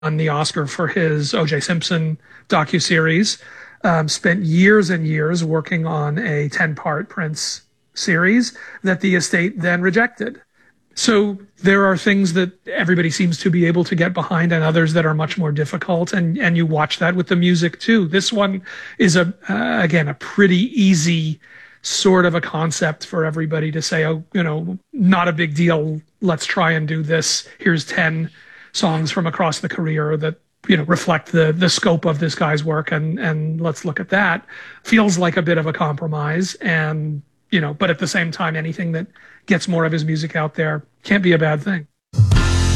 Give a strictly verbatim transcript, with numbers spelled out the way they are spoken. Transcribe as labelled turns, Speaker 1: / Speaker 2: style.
Speaker 1: won the Oscar for his O J Simpson docuseries, um, spent years and years working on a ten-part Prince series that the estate then rejected. So there are things that everybody seems to be able to get behind and others that are much more difficult. And, and you watch that with the music too. This one is a, uh, again, a pretty easy sort of a concept for everybody to say, oh, you know, not a big deal. Let's try and do this. Here's ten songs from across the career that, you know, reflect the the scope of this guy's work. And, and let's look at that. Feels like a bit of a compromise. And, you know, but at the same time, anything that gets more of his music out there can't be a bad thing.